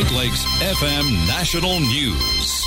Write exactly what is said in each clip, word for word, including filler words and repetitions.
Great Lakes F M National News.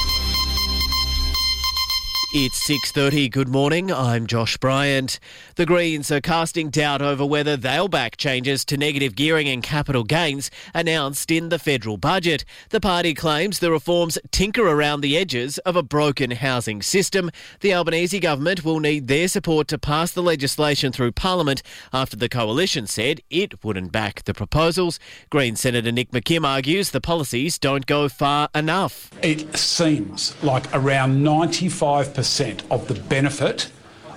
It's six thirty. Good morning. I'm Josh Bryant. The Greens are casting doubt over whether they'll back changes to negative gearing and capital gains announced in the federal budget. The party claims the reforms tinker around the edges of a broken housing system. The Albanese government will need their support to pass the legislation through Parliament after the coalition said it wouldn't back the proposals. Green Senator Nick McKim argues the policies don't go far enough. It seems like around ninety-five percent of the benefit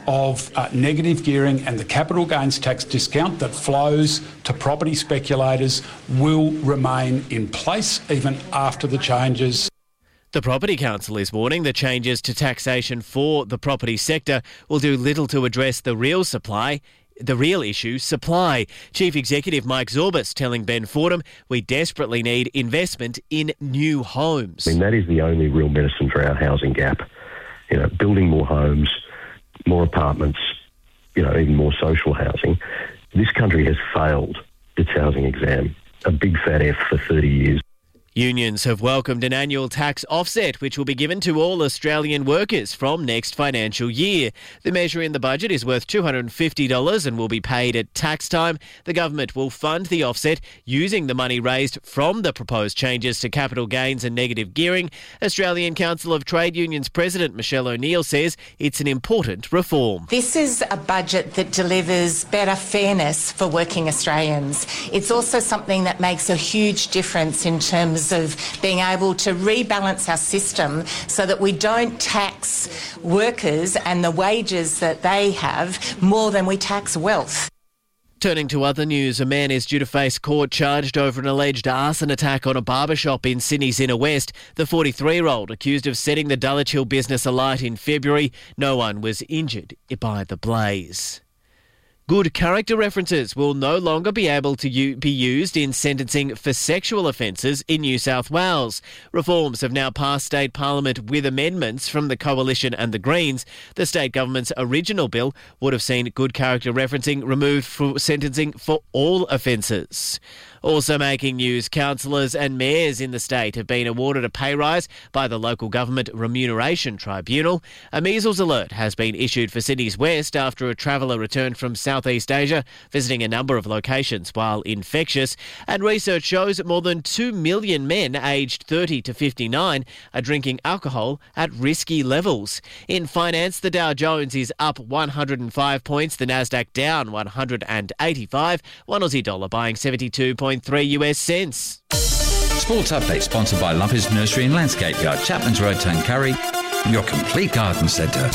of uh, negative gearing and the capital gains tax discount that flows to property speculators will remain in place even after the changes. The Property Council is warning the changes to taxation for the property sector will do little to address the real supply The real issue, supply. Chief Executive Mike Zorbas telling Ben Fordham we desperately need investment in new homes. I mean, that is the only real medicine for our housing gap. You know, building more homes, more apartments, you know, even more social housing. This country has failed its housing exam, a big fat F for thirty years. Unions have welcomed an annual tax offset which will be given to all Australian workers from next financial year. The measure in the budget is worth two hundred fifty dollars and will be paid at tax time. The government will fund the offset using the money raised from the proposed changes to capital gains and negative gearing. Australian Council of Trade Unions President Michelle O'Neill says it's an important reform. This is a budget that delivers better fairness for working Australians. It's also something that makes a huge difference in terms of being able to rebalance our system so that we don't tax workers and the wages that they have more than we tax wealth. Turning to other news, a man is due to face court charged over an alleged arson attack on a barbershop in Sydney's Inner West. The forty-three-year-old accused of setting the Dulwich Hill business alight in February. No one was injured by the blaze. Good character references will no longer be able to u- be used in sentencing for sexual offences in New South Wales. Reforms have now passed state parliament with amendments from the Coalition and the Greens. The state government's original bill would have seen good character referencing removed for sentencing for all offences. Also making news, councillors and mayors in the state have been awarded a pay rise by the Local Government Remuneration Tribunal. A measles alert has been issued for Sydney's West after a traveller returned from Southeast Asia, visiting a number of locations while infectious. And research shows that more than two million men aged thirty to fifty-nine are drinking alcohol at risky levels. In finance, the Dow Jones is up one hundred five points, the Nasdaq down one hundred eighty-five, one Aussie dollar buying seventy-two point three US cents. Sports update sponsored by Lumpers Nursery and Landscape Yard, Chapman's Road, Tuncurry, your complete garden centre.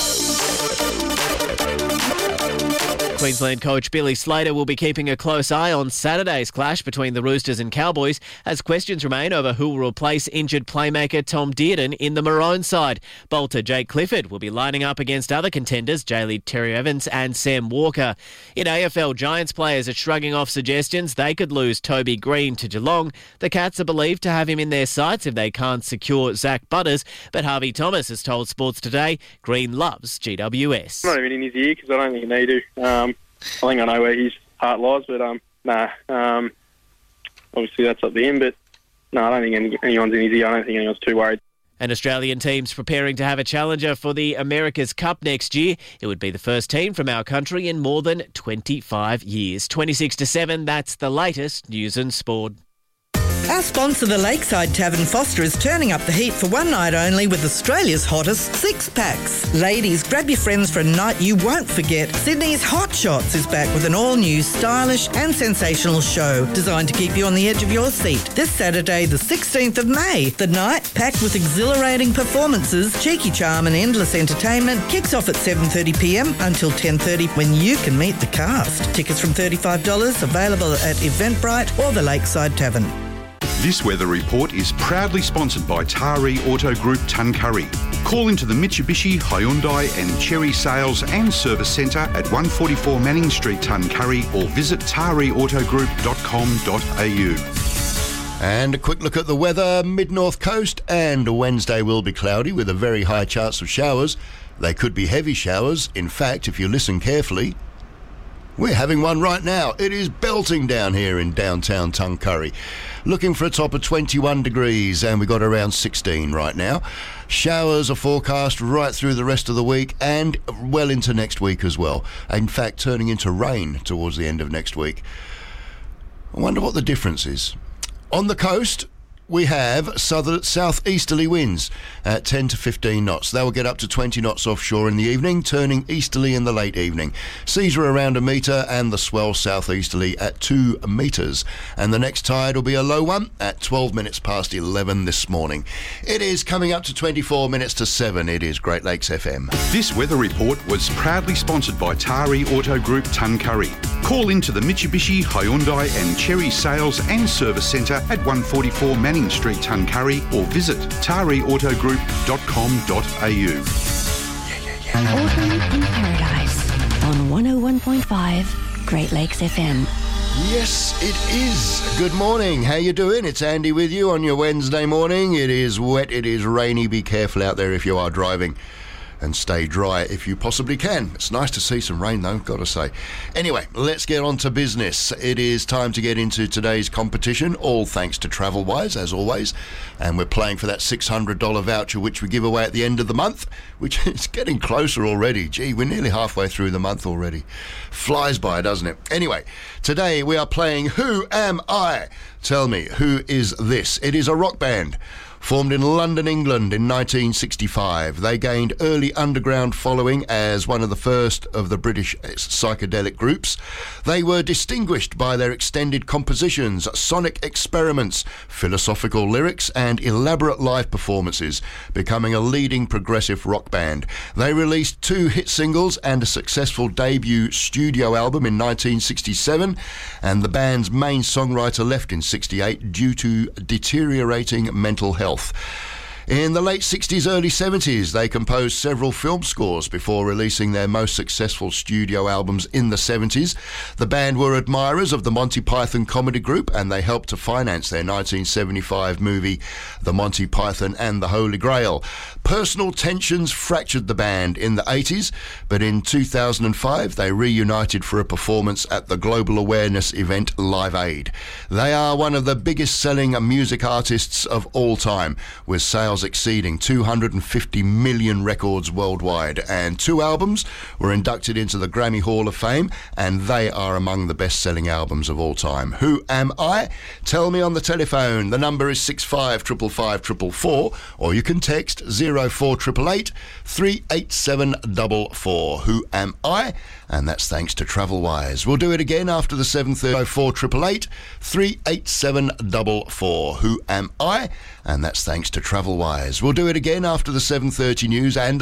Queensland coach Billy Slater will be keeping a close eye on Saturday's clash between the Roosters and Cowboys as questions remain over who will replace injured playmaker Tom Dearden in the Maroon side. Bolter Jake Clifford will be lining up against other contenders, J-League Terry Evans and Sam Walker. In A F L, Giants players are shrugging off suggestions they could lose Toby Green to Geelong. The Cats are believed to have him in their sights if they can't secure Zach Butters, but Harvey Thomas has told Sports Today Green loves G W S. I'm not even in his ear because I don't think you need to. Um, I think I know where his heart lies, but um, nah. Um, obviously, that's up to him, but no, I don't think any, anyone's in his ear. I don't think anyone's too worried. An Australian team's preparing to have a challenger for the America's Cup next year. It would be the first team from our country in more than twenty-five years. twenty-six to seven, that's the latest news and sport. Our sponsor, the Lakeside Tavern Foster, is turning up the heat for one night only with Australia's hottest six-packs. Ladies, grab your friends for a night you won't forget. Sydney's Hot Shots is back with an all-new, stylish and sensational show designed to keep you on the edge of your seat. This Saturday, the sixteenth of May. The night, packed with exhilarating performances, cheeky charm and endless entertainment, kicks off at seven thirty p m until ten thirty when you can meet the cast. Tickets from thirty-five dollars, available at Eventbrite or the Lakeside Tavern. This weather report is proudly sponsored by Taree Auto Group Tuncurry. Call into the Mitsubishi, Hyundai and Cherry Sales and Service Centre at one forty-four Manning Street, Tuncurry, or visit taree auto group dot com dot a u. And a quick look at the weather. Mid-North Coast and Wednesday will be cloudy with a very high chance of showers. They could be heavy showers. In fact, if you listen carefully, We're having one right now. It is belting down here in downtown Tuncurry. Looking for a top of twenty-one degrees, and we've got around sixteen right now. Showers are forecast right through the rest of the week and well into next week as well. In fact, turning into rain towards the end of next week. I wonder what the difference is. On the coast, we have southern southeasterly winds at ten to fifteen knots. They will get up to twenty knots offshore in the evening, turning easterly in the late evening. Seas are around a metre and the swell southeasterly at two metres. And the next tide will be a low one at twelve minutes past eleven this morning. It is coming up to twenty-four minutes to seven. It is Great Lakes F M. This weather report was proudly sponsored by Tari Auto Group Tuncurry. Call into the Mitsubishi, Hyundai and Cherry Sales and Service Centre at one forty-four Manning Street, Tuncurry, or visit tari auto group dot com dot a u. Autumn in Paradise on one oh one point five Great Lakes F M. Yes, it is. Good morning. How you doing? It's Andy with you on your Wednesday morning. It is wet. It is rainy. Be careful out there if you are driving. And stay dry if you possibly can. It's nice to see some rain though, got to say. Anyway, let's get on to business. It is time to get into today's competition, all thanks to TravelWise, as always. And we're playing for that six hundred dollars voucher, which we give away at the end of the month, which is getting closer already. Gee, we're nearly halfway through the month already. Flies by, doesn't it? Anyway, today we are playing Who Am I? Tell me, who is this? It is a rock band. Formed in London, England in nineteen sixty-five, they gained early underground following as one of the first of the British psychedelic groups. They were distinguished by their extended compositions, sonic experiments, philosophical lyrics and elaborate live performances, becoming a leading progressive rock band. They released two hit singles and a successful debut studio album in nineteen sixty-seven, and the band's main songwriter left in sixty-eight due to deteriorating mental health. In the late sixties, early seventies, they composed several film scores before releasing their most successful studio albums in the seventies. The band were admirers of the Monty Python comedy group, and they helped to finance their nineteen seventy-five movie The Monty Python and the Holy Grail. Personal tensions fractured the band in the eighties, but in two thousand five they reunited for a performance at the global awareness event Live Aid. They are one of the biggest selling music artists of all time, with sales exceeding two hundred fifty million records worldwide, and two albums were inducted into the Grammy Hall of Fame, and they are among the best-selling albums of all time. Who am I? Tell me on the telephone. The number is six five five five five four four, or you can text zero four eight eight eight three eight seven four four. Who am I? And that's thanks to TravelWise. We'll do it again after the seven thirty. four eight eight eight three eight seven four four. Who am I? And that's thanks to TravelWise. We'll do it again after the seven thirty news and